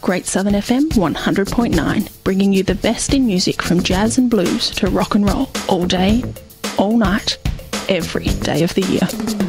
Great Southern FM 100.9, bringing you the best in music from jazz and blues to rock and roll, all day, all night, every day of the year.